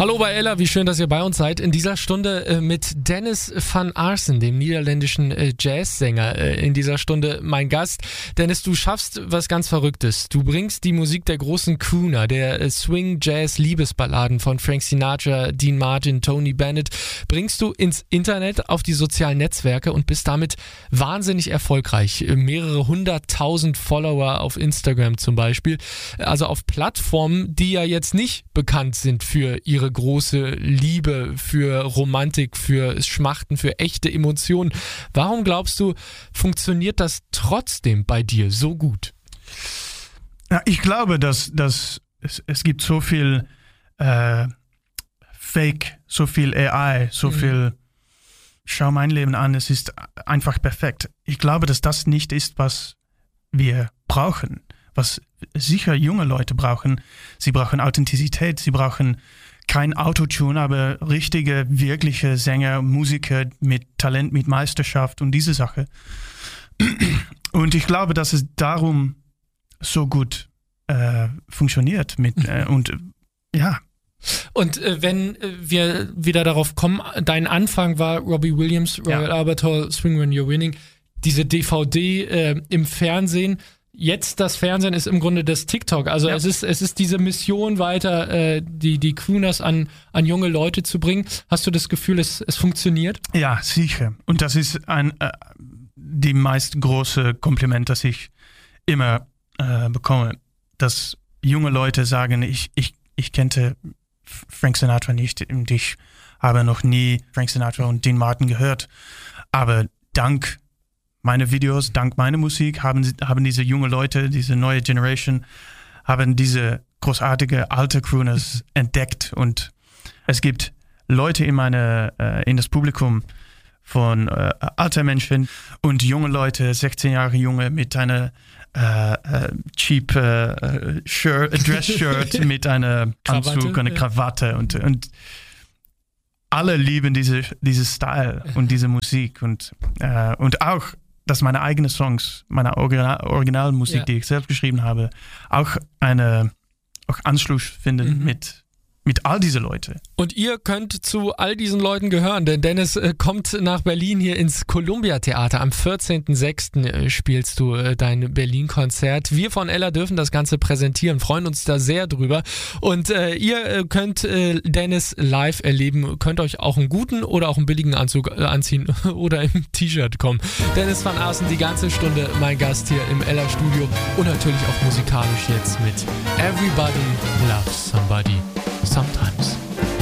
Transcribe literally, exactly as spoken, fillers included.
Hallo bei Ella, wie schön, dass ihr bei uns seid. In dieser Stunde äh, mit Dennis van Aarsen, dem niederländischen äh, Jazzsänger. Äh, in dieser Stunde mein Gast. Dennis, du schaffst was ganz Verrücktes. Du bringst die Musik der großen Crooner, der äh, Swing-Jazz-Liebesballaden von Frank Sinatra, Dean Martin, Tony Bennett, bringst du ins Internet, auf die sozialen Netzwerke und bist damit wahnsinnig erfolgreich. Äh, mehrere hunderttausend Follower auf Instagram zum Beispiel. Also auf Plattformen, die ja jetzt nicht bekannt sind für ihre große Liebe, für Romantik, für Schmachten, für echte Emotionen. Warum glaubst du, funktioniert das trotzdem bei dir so gut? Ja, ich glaube, dass, dass es, es gibt so viel äh, Fake, so viel A I, so mhm. viel schau mein Leben an, es ist einfach perfekt. Ich glaube, dass das nicht ist, was wir brauchen, was sicher junge Leute brauchen. Sie brauchen Authentizität, sie brauchen kein Autotune, aber richtige, wirkliche Sänger, Musiker mit Talent, mit Meisterschaft und diese Sache. Und ich glaube, dass es darum so gut äh, funktioniert. Mit, äh, und äh, ja. Und äh, wenn äh, wir wieder darauf kommen, dein Anfang war Robbie Williams, Royal ja. Albert Hall, Swing When You're Winning, diese D V D äh, im Fernsehen. Jetzt das Fernsehen ist im Grunde das TikTok. Also ja. es ist es ist diese Mission weiter, äh, die die Crooners an an junge Leute zu bringen. Hast du das Gefühl, es es funktioniert? Ja, sicher. Und das ist ein äh, die meist große Kompliment, das ich immer äh, bekomme, dass junge Leute sagen, ich ich ich kannte Frank Sinatra nicht und ich habe noch nie Frank Sinatra und Dean Martin gehört, aber dank meine Videos, dank meiner Musik haben, haben diese junge Leute, diese neue Generation, haben diese großartige alte Crooners entdeckt. Und es gibt Leute in meine, äh, in das Publikum von äh, alter Menschen und junge Leute, sechzehn Jahre junge mit einer äh, äh, cheap äh, Shirt, Dress-Shirt mit einer Anzug, einer Krawatte und, und alle lieben diese, diese Style und diese Musik und, äh, und auch dass meine eigenen Songs, meine Original- Originalmusik, ja. die ich selbst geschrieben habe, auch eine auch Anschluss finden mhm. mit mit all diesen Leuten. Und ihr könnt zu all diesen Leuten gehören, denn Dennis äh, kommt nach Berlin hier ins Columbia Theater. Am vierzehnten sechsten Äh, spielst du äh, dein Berlin-Konzert. Wir von Ella dürfen das Ganze präsentieren, freuen uns da sehr drüber. Und äh, ihr äh, könnt äh, Dennis live erleben, könnt euch auch einen guten oder auch einen billigen Anzug äh, anziehen oder im T-Shirt kommen. Dennis van Aarsen, die ganze Stunde mein Gast hier im Ella-Studio und natürlich auch musikalisch jetzt mit Everybody Loves Somebody.